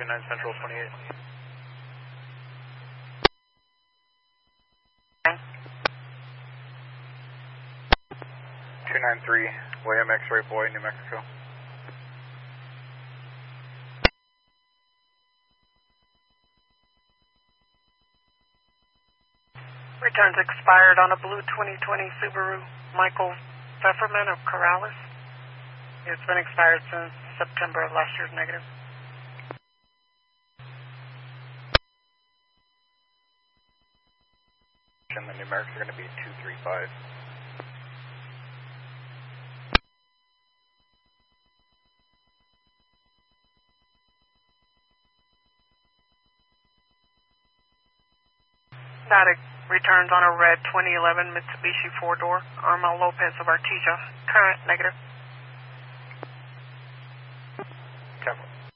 29 Central 28. 293 William X-Ray Boy, New Mexico. Returns expired on a blue 2020 Subaru Michael Pfefferman of Corrales. It's been expired since September of last year's negative. And the numerics are going to be 235. Static returns on a red 2011 Mitsubishi 4-door, Arma Lopez of Artesia. Current negative.